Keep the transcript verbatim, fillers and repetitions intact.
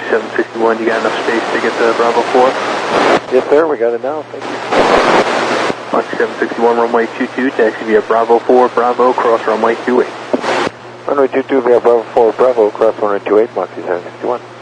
seven sixty-one, you got enough space to get to Bravo four? Yes, sir, we got it now. Thank you. Moxie seven sixty-one, runway two two, taxi via Bravo four, Bravo, cross runway two eight. Runway two two via Bravo four, Bravo, cross runway two eight, Moxie seven sixty-one.